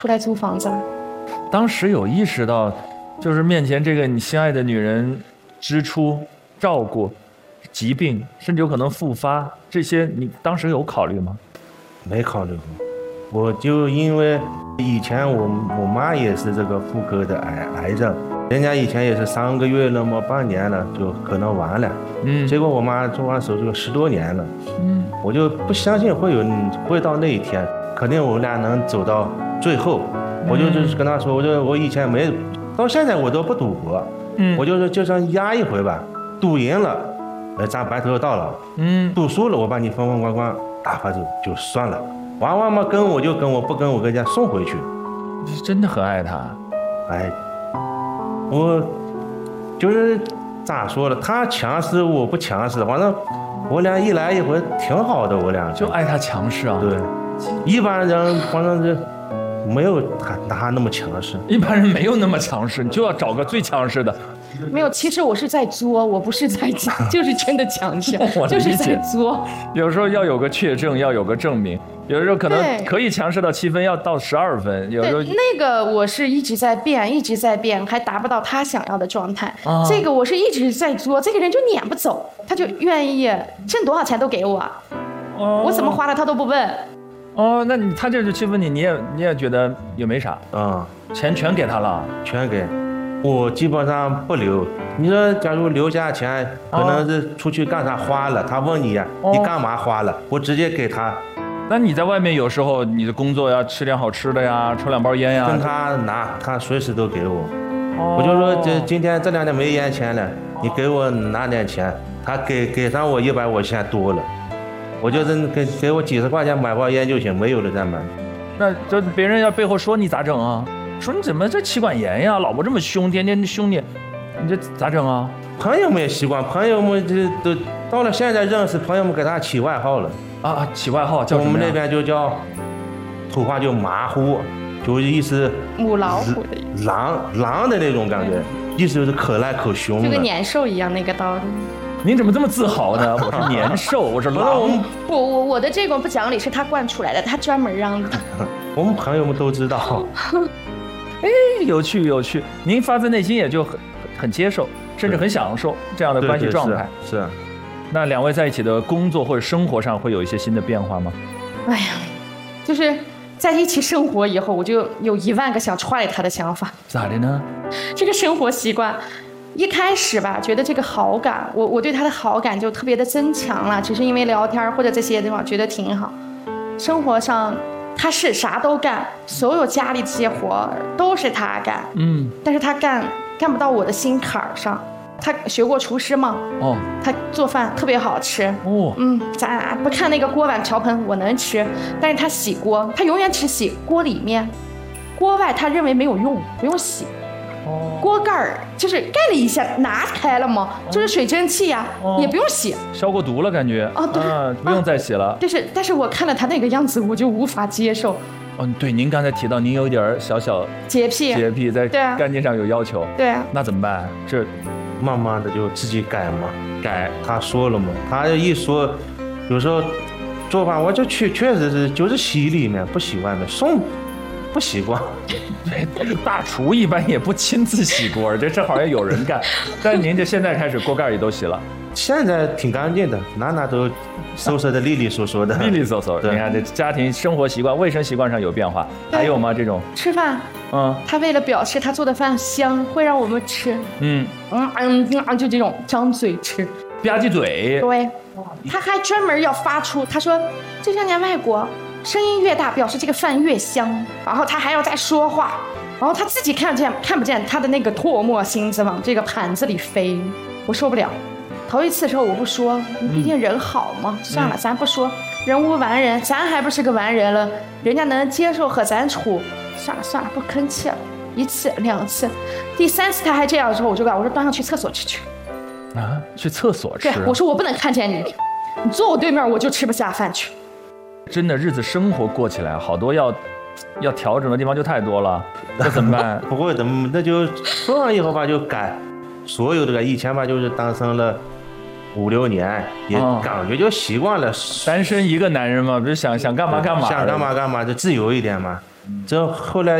出来租房子了。 当时有意识到，就是面前这个你心爱的女人，支出、照顾、疾病，甚至有可能复发，这些你当时有考虑吗？ 没考虑过，我就因为以前我妈也是这个妇科的癌症，人家以前也是3个月了嘛，半年了就可能完了，结果我妈做完手术10多年了，我就不相信会到那一天，肯定我们俩能走到最后，我就是跟她说，我以前没，到现在我都不赌博，我就算压一回吧，赌赢了，咱白头到老，赌输了我把你风光打发走就算了，娃娃嘛跟我就跟，我不跟我给人家送回去。 你真的很爱他。 哎，我就是咋说了，他强势我不强势，反正我俩一来一回挺好的，我俩就爱他强势啊。 对，一般人反正是没有他那么强势， 一般人没有那么强势，你就要找个最强势的。 没有，其实我是在作，我不是在讲，就是真的强势，就是在作。 有时候要有个确证，要有个证明，有的时候可能可以强势到7分，要到12分，有时候那个我是一直在变，一直在变，还达不到他想要的状态。这个我是一直在作，这个人就撵不走，他就愿意挣多少钱都给我，我怎么花的他都不问。 那他这就欺负你，你也觉得也没啥，钱全给他了， 全给。我基本上不留，你说假如留下钱，可能是出去干啥花了，他问你你干嘛花了，我直接给他。 那你在外面有时候你的工作要吃点好吃的呀，抽2包烟呀， 跟他拿，他随时都给我。我就说今天这2天没烟钱了，你给我拿点钱，他给上我100，我现在多了，我就是给我几十块钱买包烟就行，没有了再买。 那这别人要背后说你咋整啊？说你怎么这妻管严呀？老婆这么凶，天天凶你，你这咋整啊？ 朋友们也习惯，朋友们这都到了现在认识，朋友们给他起外号了起外号叫什么？ 我们那边就叫土话就马虎，就是意思母老虎的意思， 狼的那种感觉，意思就是可赖可凶， 就跟年兽一样那个道理。 您怎么这么自豪呢？我是年兽，我是狼。 我的这种不讲理是他惯出来的，他专门让的。 我们朋友们都知道。 有趣，您发自内心也就很接受，甚至很享受这样的关系状态。 是。 那2位在一起的工作或者生活上会有一些新的变化吗？ 哎呀，就是在一起生活以后，我就有1万个想踹他的想法。 咋的呢？ 这个生活习惯，一开始吧，觉得这个好感，我对他的好感就特别的增强了，只是因为聊天或者这些地方觉得挺好。生活上。他是啥都干，所有家里这些活都是他干，但是他干不到我的心坎上。他学过厨师吗？他做饭特别好吃。咱不看那个锅碗瓢盆，我能吃，但是他洗锅，他永远只洗锅里面，锅外他认为没有用，不用洗。锅盖儿就是盖了一下，拿开了吗？就是水蒸气呀，也不用洗， 消过毒了感觉。 对， 不用再洗了。 但是我看了他那个样子，我就无法接受。 对，您刚才提到您有点小洁癖，在干净上有要求。 对啊， 那怎么办？这慢慢的就自己改嘛，他说了嘛，他一说，有时候做饭我就确实是就是洗里面不洗外面，不习惯。 对，大厨一般也不亲自洗锅，这正好也有人干。但是您这现在开始锅盖也都洗了， 现在挺干净的，哪都收拾的利利索索的。 利利索索。你看这家庭生活习惯、卫生习惯上有变化，还有吗？这种吃饭，他为了表示他做的饭香，会让我们吃，就这种张嘴吃， 吧唧嘴。 对，他还专门要发出，他说这2年外国。声音越大，表示这个饭越香。然后他还要再说话，然后他自己看不见他的那个唾沫星子往这个盘子里飞，我受不了。头一次的时候我不说，毕竟人好嘛，算了，咱不说，人无完人，咱还不是个完人了，人家能接受和咱处，算了，不吭气了。1次2次，第3次他还这样的时候，我说端上去厕所吃去。 去厕所吃？ 对，我说我不能看见你坐我对面，我就吃不下饭去。 真的日子生活过起来，好多要调整的地方就太多了，那怎么办？ 不会的，那就说完以后吧，就改所有的。以前吧，就是单身了5、6年，也感觉就习惯了。 单身一个男人嘛，不是想干嘛干嘛， 想干嘛干嘛，就自由一点嘛。 这后来